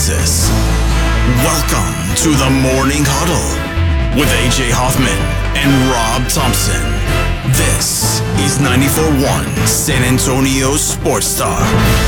analysis. Welcome to the Morning Huddle with AJ Hoffman and Rob Thompson. This is 94.1 San Antonio Sports Star.